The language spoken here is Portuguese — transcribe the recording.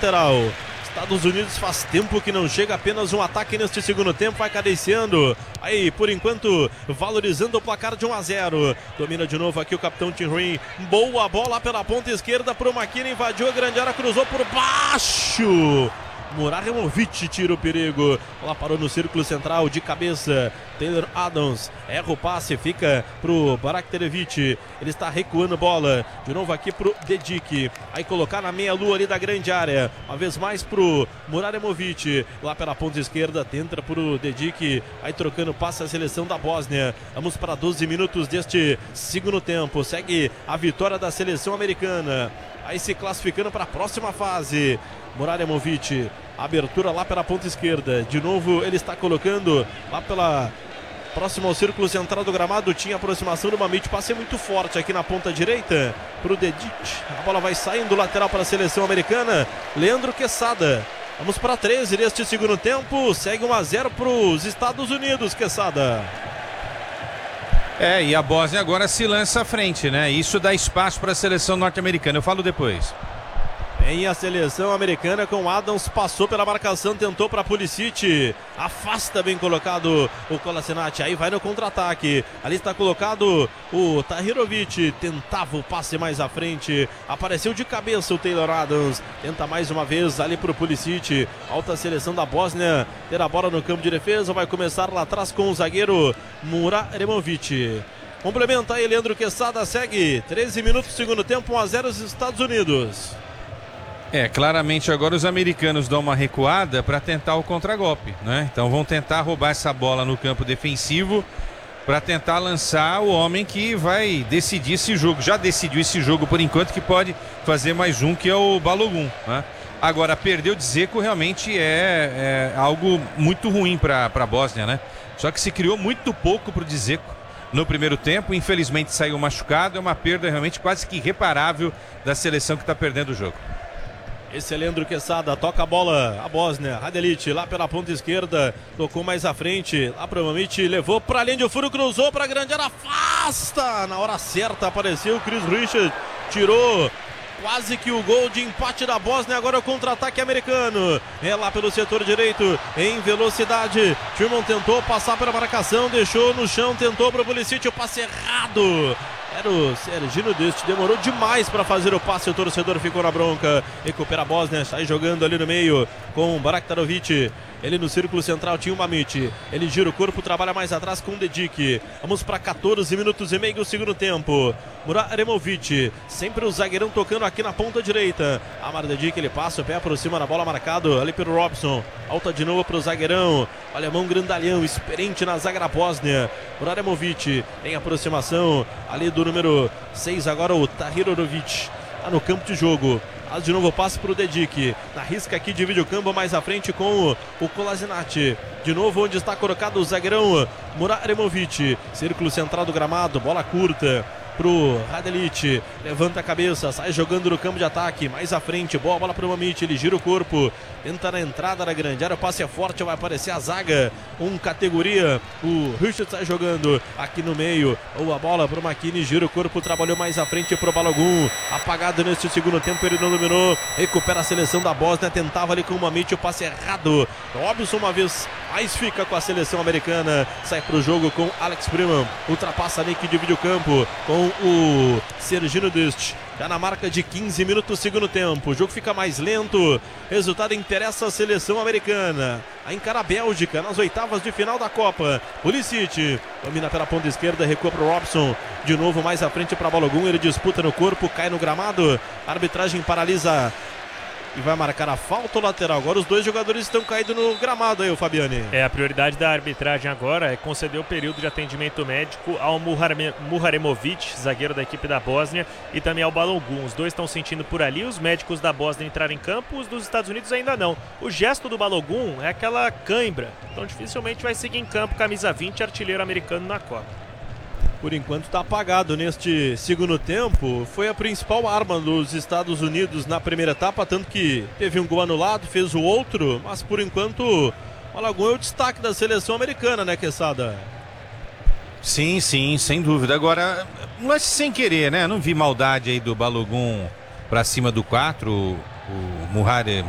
lateral. Estados Unidos faz tempo que não chega apenas um ataque neste segundo tempo, vai cadenciando. Aí, por enquanto, valorizando o placar de 1-0. Domina de novo aqui o capitão Tim Ring. Boa bola pela ponta esquerda para o McKinney, invadiu a grande área, cruzou por baixo. Muraremovic tira o perigo. Ela parou no círculo central de cabeça. Taylor Adams erra o passe, fica pro Baraktarevic. Ele está recuando bola. De novo aqui pro Dedic. Aí colocar na meia-lua ali da grande área. Uma vez mais pro Muraremovic. Lá pela ponta esquerda, tenta pro Dedic. Aí trocando passe a seleção da Bósnia. Vamos para 12 minutos deste segundo tempo. Segue a vitória da seleção americana. Aí se classificando para a próxima fase. Muraremovic, abertura lá pela ponta esquerda. De novo ele está colocando lá pela próximo ao círculo central do gramado. Tinha aproximação do Mamit, passe muito forte aqui na ponta direita para o Dedic. A bola vai saindo lateral para a seleção americana. Leandro Quesada. Vamos para 13 deste segundo tempo. Segue 1-0 para os Estados Unidos, Quesada. E a Bósnia agora se lança à frente, né? Isso dá espaço para a seleção norte-americana. Eu falo depois. Vem a seleção americana com Adams, passou pela marcação, tentou para Pulisic, afasta, bem colocado o Kolasinac, aí vai no contra-ataque, ali está colocado o Tahirovic, tentava o passe mais à frente, apareceu de cabeça o Taylor Adams, tenta mais uma vez ali para o Pulisic, alta seleção da Bósnia, ter a bola no campo de defesa, vai começar lá atrás com o zagueiro Muraremovic. Complementa aí Leandro Quesada, segue 13 minutos, segundo tempo, 1-0 os Estados Unidos. Claramente agora os americanos dão uma recuada para tentar o contragolpe, né? Então vão tentar roubar essa bola no campo defensivo para tentar lançar o homem que vai decidir esse jogo. Já decidiu esse jogo por enquanto, que pode fazer mais um, que é o Balogun, né? Agora, perder o Dzeko realmente é algo muito ruim para a Bósnia, né? Só que se criou muito pouco para o Dzeko no primeiro tempo, infelizmente saiu machucado, é uma perda realmente quase que irreparável da seleção que está perdendo o jogo. Esse é Leandro Quesada, toca a bola, a Bósnia, Radelic lá pela ponta esquerda, tocou mais à frente, lá para o Mamit, levou para a linha de fundo, cruzou para a grande área, afasta, na hora certa apareceu o Chris Richard, tirou quase que o gol de empate da Bósnia, agora o contra-ataque americano, é lá pelo setor direito, em velocidade, Tillman tentou passar pela marcação, deixou no chão, tentou para o Pulisic, o passe errado. Era o Serginho Deste, demorou demais para fazer o passe, o torcedor ficou na bronca, recupera a Bósnia, sai jogando ali no meio com o Baraktarevic, ele no círculo central tinha o Mamit, ele gira o corpo, trabalha mais atrás com o Dedic, vamos para 14 minutos e meio do segundo tempo, Muraremovic, sempre o zagueirão tocando aqui na ponta direita, Amar Dedic, ele passa o pé por cima da bola, marcado ali pelo Robson, alta de novo para o zagueirão, o alemão grandalhão, experiente na zaga da Bósnia, Muraremovic, em aproximação ali do número 6, agora o Tahirovic, está no campo de jogo. Faz de novo o passe para o Dedic. Na risca aqui, divide o campo mais à frente com o Kolasinac. De novo onde está colocado o zagueirão Muraremovic. Círculo central do gramado, bola curta pro Radelic, levanta a cabeça, sai jogando no campo de ataque, mais à frente, boa bola pro Mamit, ele gira o corpo, tenta na entrada da grande área, o passe é forte, vai aparecer a zaga, categoria, o Richard sai jogando aqui no meio, ou a bola pro McKinney, gira o corpo, trabalhou mais à frente pro Balogun, apagado neste segundo tempo, ele não dominou, recupera a seleção da Bósnia, tentava ali com o Mamit, o passe errado, Robson uma vez mais fica com a seleção americana, sai pro jogo com Alex Freeman, ultrapassa ali que divide o campo com o Serginho Dust, já na marca de 15 minutos do segundo tempo, o jogo fica mais lento, resultado interessa a seleção americana, a encara a Bélgica nas oitavas de final da Copa, Pulisic, domina pela ponta esquerda, recua para o Robson, de novo mais à frente para Balogun, ele disputa no corpo, cai no gramado, a arbitragem paralisa e vai marcar a falta lateral. Agora os dois jogadores estão caídos no gramado aí, o Fabiani. A prioridade da arbitragem agora é conceder o período de atendimento médico ao Muraremovic, zagueiro da equipe da Bósnia, e também ao Balogun. Os dois estão sentindo por ali, os médicos da Bósnia entraram em campo, os dos Estados Unidos ainda não. O gesto do Balogun é aquela cãibra, então dificilmente vai seguir em campo, camisa 20, artilheiro americano na Copa. Por enquanto está apagado neste segundo tempo, foi a principal arma dos Estados Unidos na primeira etapa, tanto que teve um gol anulado, fez o outro, mas por enquanto o Balogun é o destaque da seleção americana, né, Quesada? Sim, sem dúvida. Agora, não é sem querer, né? Não vi maldade aí do Balogun para cima do 4, o